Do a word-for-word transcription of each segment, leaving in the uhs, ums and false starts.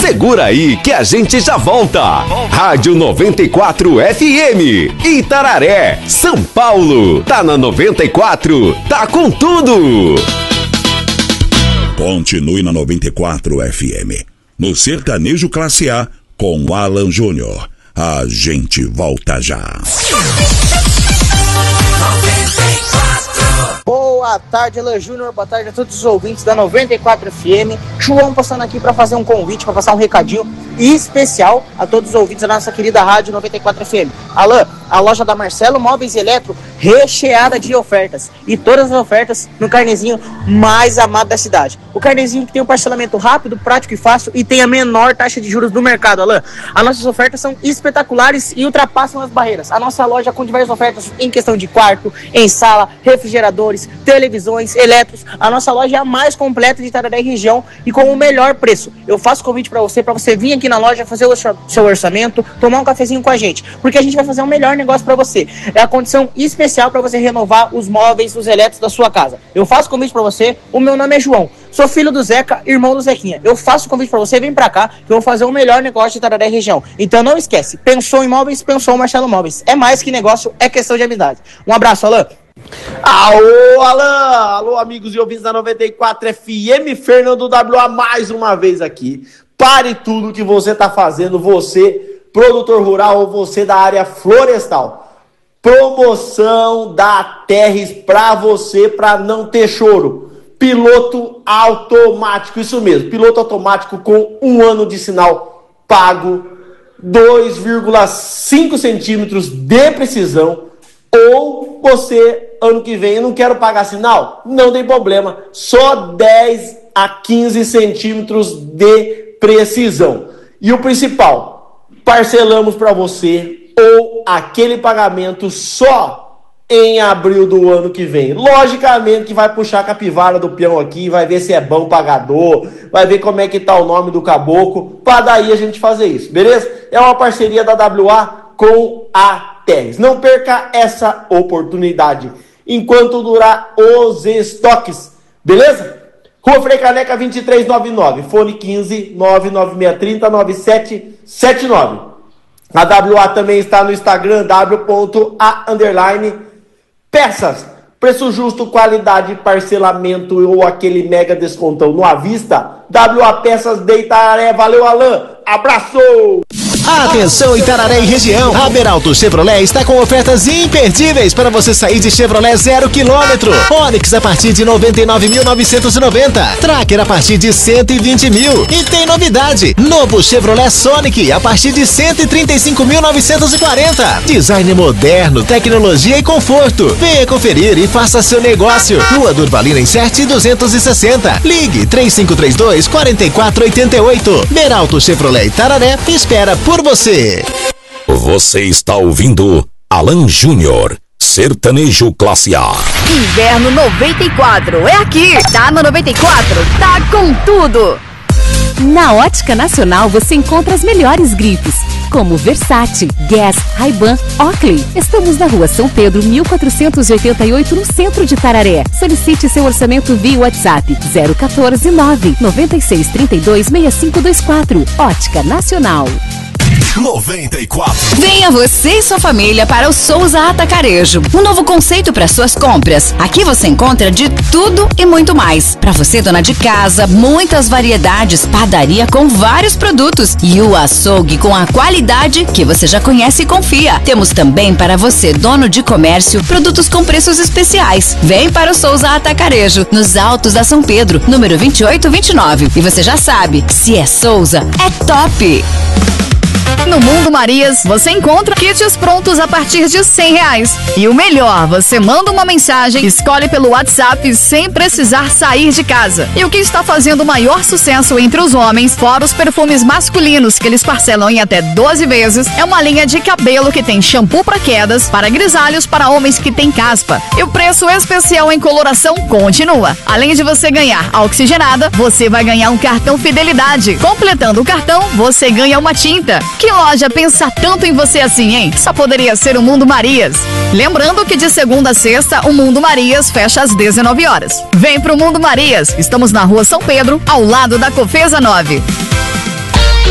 Segura aí que a gente já volta. Rádio noventa e quatro F M, Itararé, São Paulo. Tá na noventa e quatro, tá com tudo. Continue na noventa e quatro F M, no Sertanejo Classe A, com Alan Júnior. A gente volta já. Boa tarde, Alan Júnior. Boa tarde a todos os ouvintes da noventa e quatro F M. João passando aqui para fazer um convite, para passar um recadinho especial a todos os ouvintes da nossa querida Rádio noventa e quatro F M. Alan, a loja da Marcelo Móveis e Eletro recheada de ofertas. E todas as ofertas no carnezinho mais amado da cidade. O carnezinho que tem um parcelamento rápido, prático e fácil e tem a menor taxa de juros do mercado, Alan. As nossas ofertas são espetaculares e ultrapassam as barreiras. A nossa loja com diversas ofertas em questão de quarto, em sala, refrigeradores, televisões, eletros. A nossa loja é a mais completa de Itararé e região e com o melhor preço. Eu faço convite para você, para você vir aqui na loja fazer o seu orçamento, tomar um cafezinho com a gente, porque a gente vai fazer o melhor negócio para você. É a condição especial para você renovar os móveis, os elétricos da sua casa. Eu faço convite para você. O meu nome é João. Sou filho do Zeca, irmão do Zequinha. Eu faço convite para você, vem pra cá, que eu vou fazer o melhor negócio de Itararé e região. Então não esquece, pensou em móveis, pensou em Marcelo Móveis. É mais que negócio, é questão de amizade. Um abraço, Alan. Alô, Alan! Alô, amigos e ouvintes da noventa e quatro F M, Fernando W A mais uma vez aqui. Pare tudo que você tá fazendo, você, produtor rural ou você da área florestal. Promoção da Terres pra você, pra não ter choro. Piloto automático, isso mesmo, piloto automático com um ano de sinal pago, dois vírgula cinco centímetros de precisão. Ou você, ano que vem, eu não quero pagar sinal? Não tem problema, só dez a quinze centímetros de precisão. E o principal, parcelamos para você ou aquele pagamento só em abril do ano que vem. Logicamente que vai puxar a capivara do peão aqui, vai ver se é bom pagador, vai ver como é que tá o nome do caboclo, para daí a gente fazer isso, beleza? É uma parceria da W A com a Terres. Não perca essa oportunidade enquanto durar os estoques, beleza? Rua Frei Caneca vinte e três noventa e nove, fone quinze, nove nove seis três zero, nove sete sete nove. A W A também está no Instagram, w ponto a underline peças. Preço justo, qualidade, parcelamento ou aquele mega descontão no à vista. W A Peças de Itararé. Valeu, Alan. Abraço! Atenção, Itararé e região. A Beralto Chevrolet está com ofertas imperdíveis para você sair de Chevrolet zero quilômetro. Onix a partir de noventa e nove mil novecentos e noventa. Tracker a partir de cento e vinte mil. E tem novidade: novo Chevrolet Sonic a partir de cento e trinta e cinco mil novecentos e quarenta. Design moderno, tecnologia e conforto. Venha conferir e faça seu negócio. Rua Durvalina Inserte duzentos e sessenta. Ligue três cinco três dois, quatro quatro oito oito. Beralto Chevrolet Itararé espera por você. Você está ouvindo Alan Júnior, Sertanejo Classe A. Inverno noventa e quatro é aqui. Tá no noventa e quatro, tá com tudo. Na Ótica Nacional você encontra as melhores grifes, como Versace, Guess, Ray-Ban, Oakley. Estamos na Rua São Pedro, mil quatrocentos e oitenta e oito, no centro de Itararé. Solicite seu orçamento via WhatsApp zero um quatro nove, nove seis três dois, seis cinco dois quatro. Ótica Nacional. noventa e quatro. Venha você e sua família para o Souza Atacarejo, um novo conceito para suas compras. Aqui você encontra de tudo e muito mais. Para você, dona de casa, muitas variedades, padaria com vários produtos e o açougue com a qualidade que você já conhece e confia. Temos também para você, dono de comércio, produtos com preços especiais. Vem para o Souza Atacarejo, nos Altos da São Pedro, número vinte e oito vinte e nove. E você já sabe, se é Souza, é top! No Mundo Marias, você encontra kits prontos a partir de cem reais. E o melhor, você manda uma mensagem, escolhe pelo WhatsApp sem precisar sair de casa. E o que está fazendo o maior sucesso entre os homens, fora os perfumes masculinos que eles parcelam em até doze vezes, é uma linha de cabelo que tem shampoo para quedas, para grisalhos, para homens que têm caspa. E o preço especial em coloração continua. Além de você ganhar a oxigenada, você vai ganhar um cartão fidelidade. Completando o cartão, você ganha uma tinta. Que loja pensa tanto em você assim, hein? Só poderia ser o Mundo Marias. Lembrando que de segunda a sexta, o Mundo Marias fecha às dezenove horas. Vem pro Mundo Marias. Estamos na Rua São Pedro, ao lado da Cofesa nove.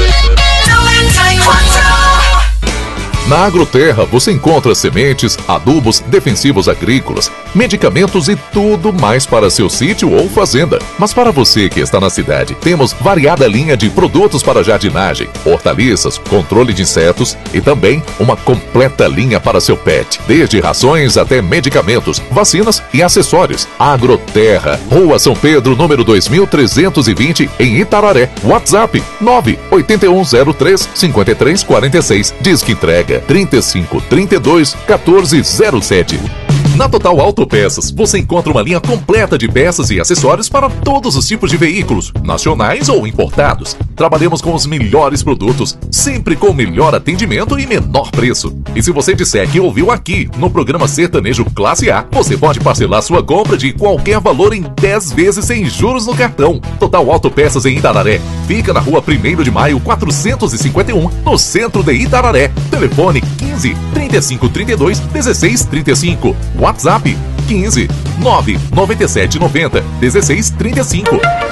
Na Agroterra você encontra sementes, adubos, defensivos agrícolas, medicamentos e tudo mais para seu sítio ou fazenda. Mas para você que está na cidade, temos variada linha de produtos para jardinagem, hortaliças, controle de insetos e também uma completa linha para seu pet, desde rações até medicamentos, vacinas e acessórios. Agroterra, Rua São Pedro, número dois mil trezentos e vinte, em Itararé. WhatsApp nove oito um zero três cinco três quatro seis. Disque entrega trinta e cinco, trinta e dois, quatorze zero sete. Na Total Autopeças, você encontra uma linha completa de peças e acessórios para todos os tipos de veículos, nacionais ou importados. Trabalhamos com os melhores produtos, sempre com o melhor atendimento e menor preço. E se você disser que ouviu aqui, no programa Sertanejo Classe A, você pode parcelar sua compra de qualquer valor em dez vezes sem juros no cartão. Total Autopeças em Itararé. Fica na rua primeiro de maio, quatrocentos e cinquenta e um, no centro de Itararé. Telefone quinze, trinta e cinco, trinta e dois, dezesseis, trinta e cinco. WhatsApp quinze, nove nove sete noventa, dezesseis, trinta e cinco.